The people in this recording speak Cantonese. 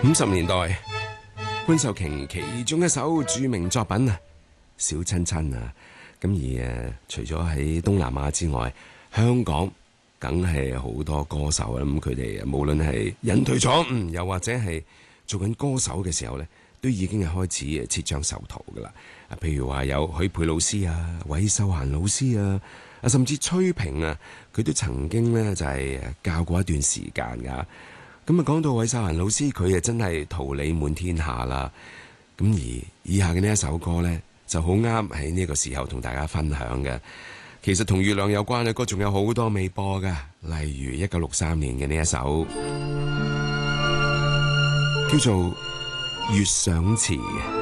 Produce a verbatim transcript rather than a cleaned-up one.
五十年代，潘秀瓊其中一首著名作品啊，《小親親》啊，咁而誒，除咗喺東南亞之外，香港梗係好多歌手啦。咁佢哋無論係隱退咗，嗯，又或者係做緊歌手嘅時候咧，都已經係開始誒切槍授徒噶啦。啊，譬如話有許佩老師啊、韋秀嫻老師啊，啊甚至崔萍啊，佢都曾經咧就係教過一段時間噶。咁啊，講到韋秀嫻老師，佢啊真係桃李滿天下啦。咁而以下嘅呢一首歌呢，就好啱喺呢個時候同大家分享嘅。其實同月亮有關嘅歌仲有好多未播噶，例如一九六三年嘅呢一首叫做《月上詞》。